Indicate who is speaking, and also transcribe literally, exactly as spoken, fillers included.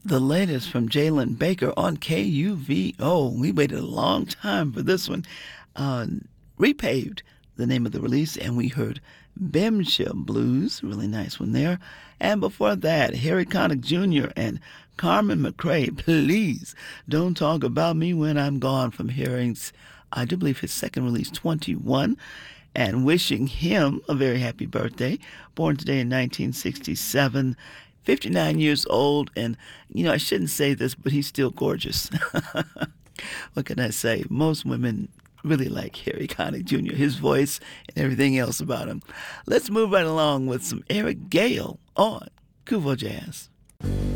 Speaker 1: The latest from Jalen Baker on K U V O. We waited a long time for this one. Uh, Repaved, the name of the release, and we heard Bemsha Blues, really nice one there. And before that, Harry Connick Junior and Carmen McRae, Please Don't Talk About Me When I'm Gone, from Harry's, I do believe his second release, twenty-one, and wishing him a very happy birthday. Born today in nineteen sixty-seven, fifty-nine years old, and, you know, I shouldn't say this, but he's still gorgeous. What can I say? Most women really like Harry Connick Junior, his voice and everything else about him. Let's move right along with some Eric Gale on Kuvo Jazz.